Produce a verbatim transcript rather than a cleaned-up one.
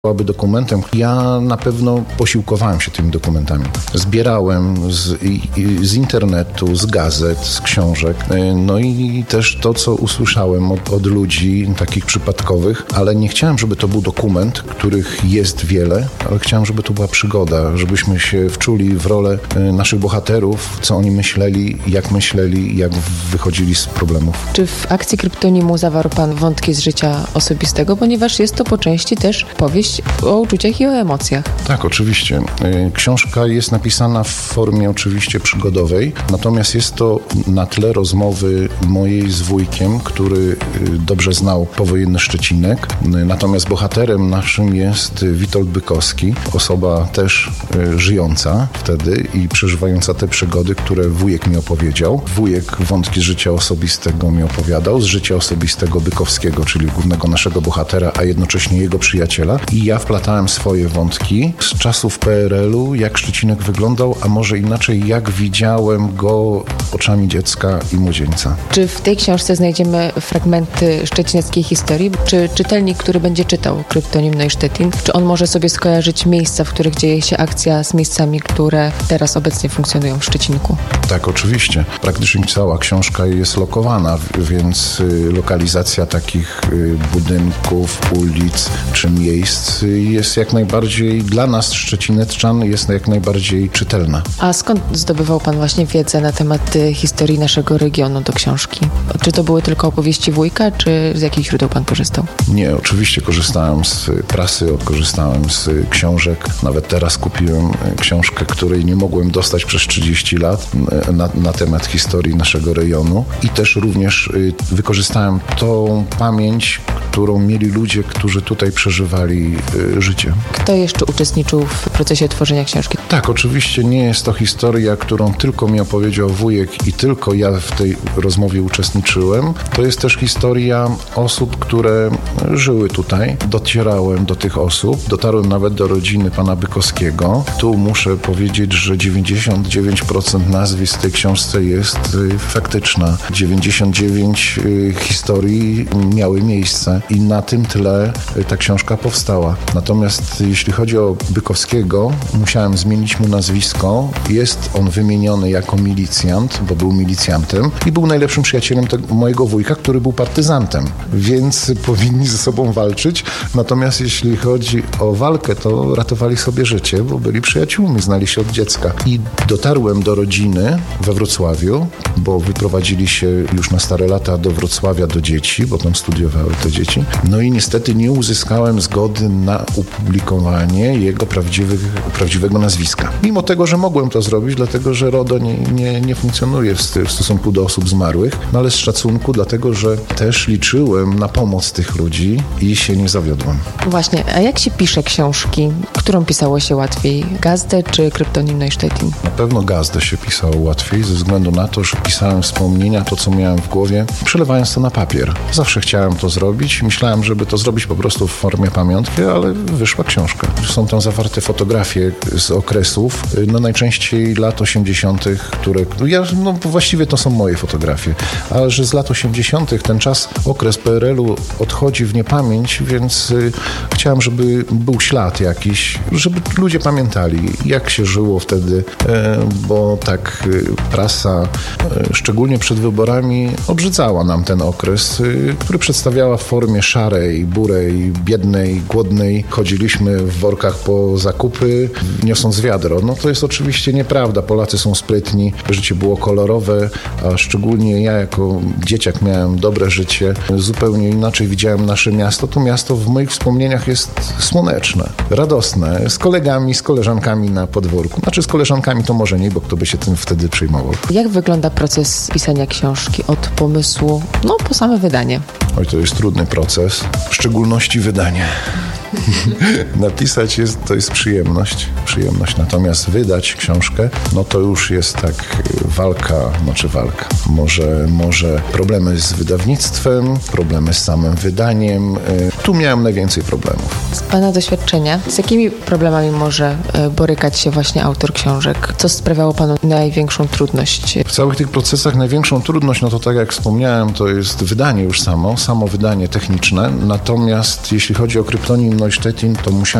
byłaby dokumentem. Ja na pewno posiłkowałem się tymi dokumentami. Zbierałem z, i, z internetu, z gazet, z książek. No i też to, co usłyszałem od, od ludzi takich przypadkowych, ale nie chciałem, żeby to był dokument, których jest wiele, ale chciałem, żeby to była przygoda, żebyśmy się wczuli w rolę naszych bohaterów, co oni myśleli, jak myśleli, jak wychodzili z problemów. Czy w akcji Kryptonimu zawarł pan wątki z życia osobistego, ponieważ jest to po części też powieść o uczuciach i o emocjach? Tak, oczywiście. Książka jest napisana w formie oczywiście przygodowej, natomiast jest to na tle rozmowy mojej z wujkiem, który dobrze znał powojenny Szczecinek. Natomiast bohaterem naszym jest Witold Bykowski, osoba też żyjąca wtedy i przeżywająca te przygody, które wujek mi opowiedział. Wujek wątki z życia osobistego mi opowiadał, z życia osobistego Bykowskiego, czyli głównego naszego bohatera, a jednocześnie jego przyjaciela. I ja wplatałem swoje wątki z czasów P R L-u, jak Szczecinek wyglądał, a może inaczej, jak widziałem go oczami dziecka i młodzieńca. Czy w tej książce znajdziemy fragmenty szczecineckiej historii? Czy czytelnik, który będzie czytał Kryptonim Neusztettin, czy on może sobie skojarzyć miejsca, w których dzieje się akcja z miejscami, które teraz obecnie funkcjonują w Szczecinku? Tak, oczywiście. Praktycznie cała książka jest lokowana, więc lokalizacja takich budynków, ulic czy miejsc jest jak najbardziej dla nas, szczecineczczan, jest jak najbardziej czytelna. A skąd zdobywał pan właśnie wiedzę na temat historii naszego regionu do książki? Czy to były tylko opowieści wujka, czy z jakich źródeł pan korzystał? Nie, oczywiście korzystałem z prasy, korzystałem z książek. Nawet teraz kupiłem książkę, której nie mogłem dostać przez trzydzieści lat na, na temat historii naszego rejonu. I też również wykorzystałem tą pamięć, którą mieli ludzie, którzy tutaj przeżywali życie. Kto jeszcze uczestniczył w procesie tworzenia książki? Tak, oczywiście nie jest to historia, którą tylko mi opowiedział wujek i tylko ja w tej rozmowie uczestniczyłem. To jest też historia osób, które żyły tutaj. Docierałem do tych osób, dotarłem nawet do rodziny pana Bykowskiego. Tu muszę powiedzieć, że dziewięćdziesiąt dziewięć procent nazwisk w tej książce jest faktyczna. dziewięćdziesiąt dziewięć historii miały miejsce i na tym tle ta książka powstała. Natomiast jeśli chodzi o Bykowskiego, musiałem zmienić mu nazwisko. Jest on wymieniony jako milicjant, bo był milicjantem i był najlepszym przyjacielem tego, mojego wujka, który był partyzantem, więc powinni ze sobą walczyć. Natomiast jeśli chodzi o walkę, to ratowali sobie życie, bo byli przyjaciółmi, znali się od dziecka. I dotarłem do rodziny we Wrocławiu, bo wyprowadzili się już na stare lata do Wrocławia do dzieci, bo tam studiowały te dzieci. No i niestety nie uzyskałem zgody na opublikowanie jego prawdziwego nazwiska. Mimo tego, że mogłem to zrobić, dlatego że RODO nie, nie, nie funkcjonuje w, w stosunku do osób zmarłych, no ale z szacunku, dlatego że też liczyłem na pomoc tych ludzi i się nie zawiodłem. Właśnie, a jak się pisze książki? Którą pisało się łatwiej? Gazdę czy Kryptonim Neusztettin? Na pewno Gazdę się pisało łatwiej, ze względu na to, że pisałem wspomnienia, to co miałem w głowie, przelewając to na papier. Zawsze chciałem to zrobić. Myślałem, żeby to zrobić po prostu w formie pamiątki, ale wyszła książka. Są tam zawarte fotografie z okresów, no najczęściej lat osiemdziesiątych, które, ja, no właściwie to są moje fotografie, ale że z lat osiemdziesiątych ten czas, okres P R L-u odchodzi w niepamięć, więc y, chciałem, żeby był ślad jakiś, żeby ludzie pamiętali, jak się żyło wtedy, y, bo tak y, prasa, y, szczególnie przed wyborami, obrzydzała nam ten okres, y, który przedstawiała w formie szarej, burej, biednej, głodnej. Chodziliśmy w workach po zakupy, niosąc wiadro. No to jest oczywiście nieprawda. Polacy są sprytni, życie było kolorowe, a szczególnie ja jako dzieciak miałem dobre życie. Zupełnie inaczej widziałem nasze miasto. To miasto w moich wspomnieniach jest słoneczne, radosne, z kolegami, z koleżankami na podwórku. Znaczy z koleżankami to może nie, bo kto by się tym wtedy przejmował. Jak wygląda proces pisania książki od pomysłu, no po same wydanie? Oj, to jest trudny proces, w szczególności wydanie. Napisać jest, to jest przyjemność, przyjemność, natomiast wydać książkę, no to już jest tak walka, znaczy walka. Może, może problemy z wydawnictwem, problemy z samym wydaniem. Tu miałem najwięcej problemów. Z pana doświadczenia, z jakimi problemami może borykać się właśnie autor książek? Co sprawiało panu największą trudność? W całych tych procesach największą trudność, no to tak jak wspomniałem, to jest wydanie już samo, samo wydanie techniczne. Natomiast jeśli chodzi o Kryptonim Neusztettin, to musiałem